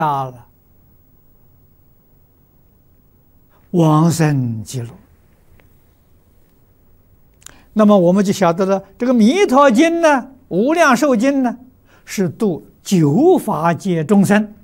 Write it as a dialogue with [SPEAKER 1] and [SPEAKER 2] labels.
[SPEAKER 1] 大了往生极乐。那么我们就晓得了，这个《弥陀经》呢，《无量寿经》呢，是度九法界众生。